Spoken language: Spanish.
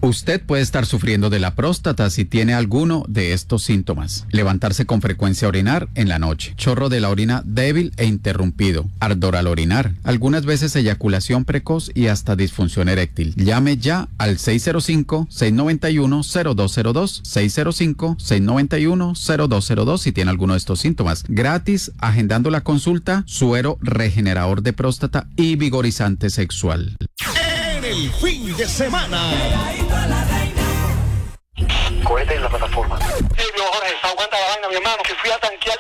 Usted puede estar sufriendo de la próstata si tiene alguno de estos síntomas: levantarse con frecuencia a orinar en la noche, chorro de la orina débil e interrumpido, ardor al orinar, algunas veces eyaculación precoz y hasta disfunción eréctil. Llame ya al 605-691-0202, 605-691-0202 si tiene alguno de estos síntomas. Gratis, agendando la consulta, suero regenerador de próstata y vigorizante sexual. En el fin de semana. Cohete en la plataforma. Hey, Jorge, aguanta la vaina, mi hermano, que fui a tanquear